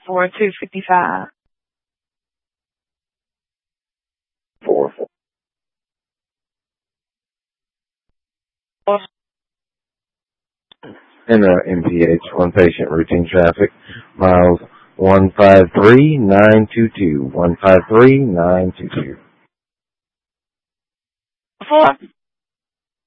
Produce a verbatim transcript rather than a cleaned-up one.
four two fifty five. Four four. And uh, M P H, one patient, routine traffic, miles one five three nine two two, one five three nine two two. Four.